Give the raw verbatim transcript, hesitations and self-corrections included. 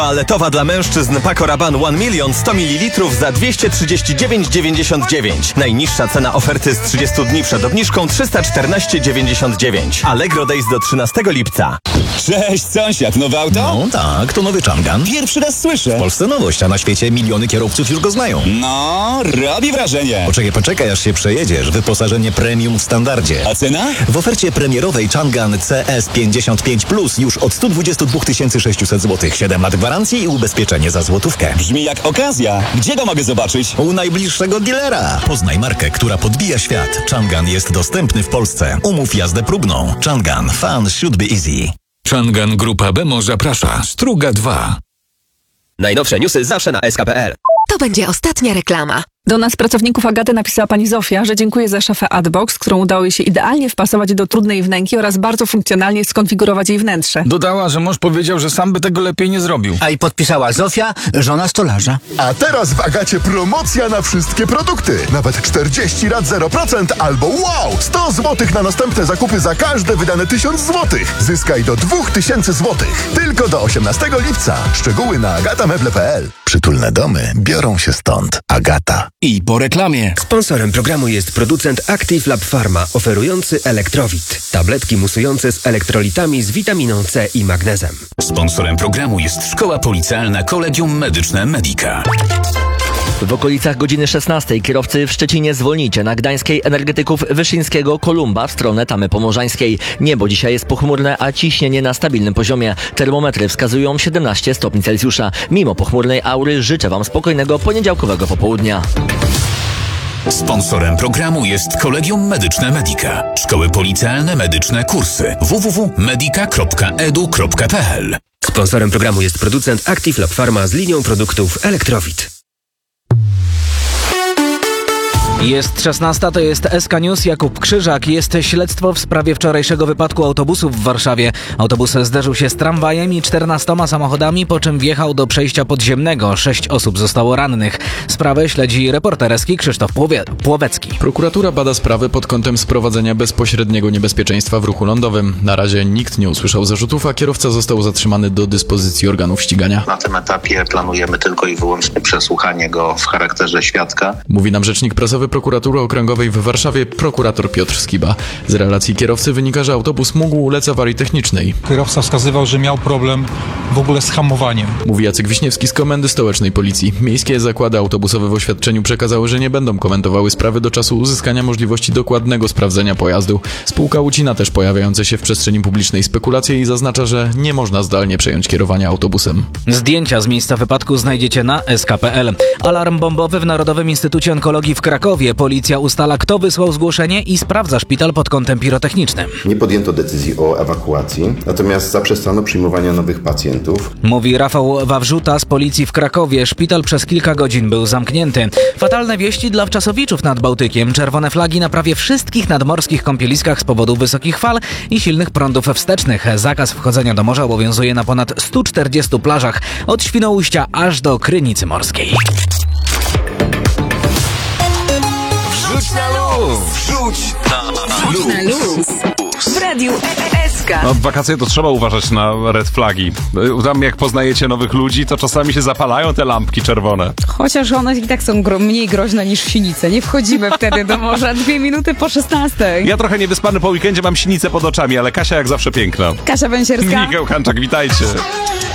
Toaletowa dla mężczyzn Paco Rabanne jeden milion sto mililitrów za dwieście trzydzieści dziewięć dziewięćdziesiąt dziewięć. Najniższa cena oferty z trzydziestu dni przed obniżką trzysta czternaście dziewięćdziesiąt dziewięć. Allegro Days do trzynastego lipca. Cześć sąsiad, nowe auto? No tak, to nowy Changan. Pierwszy raz słyszę. W Polsce nowość, a na świecie miliony kierowców już go znają. No, robi wrażenie. Poczekaj, poczekaj, aż się przejedziesz. Wyposażenie premium w standardzie. A cena? W ofercie premierowej Changan C S pięćdziesiąt pięć plus już od sto dwadzieścia dwa tysiące sześćset złotych. siedem lat gwarancji i ubezpieczenie za złotówkę. Brzmi jak okazja. Gdzie go mogę zobaczyć? U najbliższego dealera. Poznaj markę, która podbija świat. Changan jest dostępny w Polsce. Umów jazdę próbną. Changan. Fun should be easy. Changan Grupa Bemo zaprasza. Struga dwa. Najnowsze newsy zawsze na S K kropka P L. To będzie ostatnia reklama. Do nas, pracowników Agaty, napisała pani Zofia, że dziękuję za szafę Adbox, którą udało jej się idealnie wpasować do trudnej wnęki oraz bardzo funkcjonalnie skonfigurować jej wnętrze. Dodała, że mąż powiedział, że sam by tego lepiej nie zrobił. A i podpisała Zofia, żona stolarza. A teraz w Agacie promocja na wszystkie produkty. Nawet czterdzieści rat zero procent albo wow! sto złotych na następne zakupy za każde wydane tysiąc złotych. Zyskaj do dwa tysiące złotych. Tylko do osiemnastego lipca. Szczegóły na agatameble kropka P L. Przytulne domy biorą się stąd. Agata. I po reklamie. Sponsorem programu jest producent Active Lab Pharma, oferujący Elektrowit. Tabletki musujące z elektrolitami z witaminą C i magnezem. Sponsorem programu jest Szkoła Policealna Collegium Medyczne Medica. W okolicach godziny szesnastej kierowcy w Szczecinie zwolnijcie na Gdańskiej energetyków Wyszyńskiego Kolumba w stronę Tamy Pomorzańskiej. Niebo dzisiaj jest pochmurne, a ciśnienie na stabilnym poziomie. Termometry wskazują siedemnaście stopni Celsjusza. Mimo pochmurnej aury życzę Wam spokojnego poniedziałkowego popołudnia. Sponsorem programu jest Collegium Medyczne Medica. Szkoły policealne medyczne kursy. w w w kropka medica kropka e d u kropka p l. Sponsorem programu jest producent Active Lab Pharma z linią produktów Elektrowit. Jest szesnasta, to jest S K News, Jakub Krzyżak. Jest śledztwo w sprawie wczorajszego wypadku autobusu w Warszawie. Autobus zderzył się z tramwajem i czternastoma samochodami, po czym wjechał do przejścia podziemnego. Sześć osób zostało rannych. Sprawę śledzi reporter S K I Krzysztof Płowie- Płowecki. Prokuratura bada sprawę pod kątem sprowadzenia bezpośredniego niebezpieczeństwa w ruchu lądowym. Na razie nikt nie usłyszał zarzutów, a kierowca został zatrzymany do dyspozycji organów ścigania. Na tym etapie planujemy tylko i wyłącznie przesłuchanie go w charakterze świadka. Mówi nam rzecznik prasowy Prokuratury Okręgowej w Warszawie, prokurator Piotr Skiba. Z relacji kierowcy wynika, że autobus mógł ulec awarii technicznej. Kierowca wskazywał, że miał problem w ogóle z hamowaniem. Mówi Jacek Wiśniewski z Komendy Stołecznej Policji. Miejskie zakłady autobusowe w oświadczeniu przekazały, że nie będą komentowały sprawy do czasu uzyskania możliwości dokładnego sprawdzenia pojazdu. Spółka ucina też pojawiające się w przestrzeni publicznej spekulacje i zaznacza, że nie można zdalnie przejąć kierowania autobusem. Zdjęcia z miejsca wypadku znajdziecie na S K kropka P L. Alarm bombowy w Narodowym Instytucie Onkologii w Krakowie. Policja ustala, kto wysłał zgłoszenie i sprawdza szpital pod kątem pirotechnicznym. Nie podjęto decyzji o ewakuacji, natomiast zaprzestano przyjmowania nowych pacjentów. Mówi Rafał Wawrzuta z policji w Krakowie. Szpital przez kilka godzin był zamknięty. Fatalne wieści dla wczasowiczów nad Bałtykiem. Czerwone flagi na prawie wszystkich nadmorskich kąpieliskach z powodu wysokich fal i silnych prądów wstecznych. Zakaz wchodzenia do morza obowiązuje na ponad stu czterdziestu plażach, od Świnoujścia aż do Krynicy Morskiej. Wrzuć na luz! Wrzuć na luz! W radiu S K. No, w wakacje to trzeba uważać na red flagi. Tam jak poznajecie nowych ludzi, to czasami się zapalają te lampki czerwone. Chociaż one i tak są gro- mniej groźne niż sinice. Nie wchodzimy wtedy do morza dwie minuty po szesnastej. Ja trochę niewyspany po weekendzie, mam sinicę pod oczami, ale Kasia jak zawsze piękna. Kasia Węsierska. Michał Hanczak, witajcie.